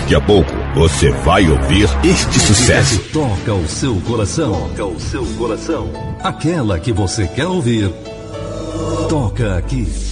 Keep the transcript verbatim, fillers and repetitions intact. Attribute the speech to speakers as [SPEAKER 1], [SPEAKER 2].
[SPEAKER 1] Daqui a pouco você vai ouvir este sucesso.
[SPEAKER 2] Toca o seu coração. Toca o seu coração. Aquela que você quer ouvir. Toca aqui.